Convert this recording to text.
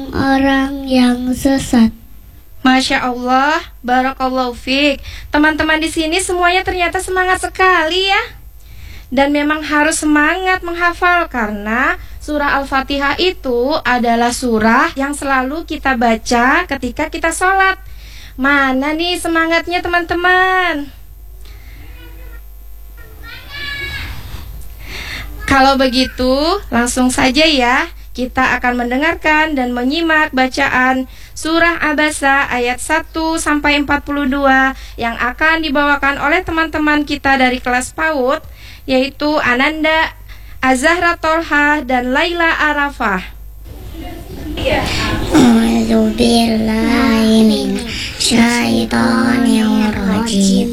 orang-orang yang sesat. Masya Allah, barakallahu fiik. Teman-teman di sini semuanya ternyata semangat sekali ya. Dan memang harus semangat menghafal karena surah Al-Fatihah itu adalah surah yang selalu kita baca ketika kita sholat. Mana nih semangatnya teman-teman? Kalau begitu, langsung saja ya, kita akan mendengarkan dan menyimak bacaan surah Abasa ayat 1 sampai 42 yang akan dibawakan oleh teman-teman kita dari kelas PAUD, yaitu Ananda, Azahra Tolha, dan Laila Arafah. A'udzu billahi minasyaitonir rajim.